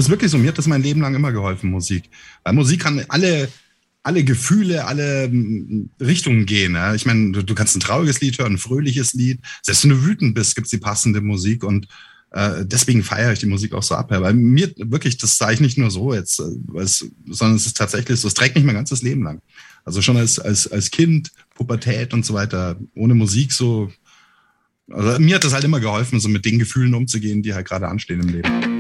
ist wirklich so. Mir hat das mein Leben lang immer geholfen, Musik. Weil Musik kann alle Gefühle, alle Richtungen gehen. Ja? Ich meine, du kannst ein trauriges Lied hören, ein fröhliches Lied. Selbst wenn du wütend bist, gibt's die passende Musik. Und deswegen feiere ich die Musik auch so ab. Ja? Weil mir wirklich, das sage ich nicht nur so jetzt, sondern es ist tatsächlich so, es trägt mich mein ganzes Leben lang. Also schon als Kind, Pubertät und so weiter, ohne Musik so. Also mir hat das halt immer geholfen, so mit den Gefühlen umzugehen, die halt gerade anstehen im Leben.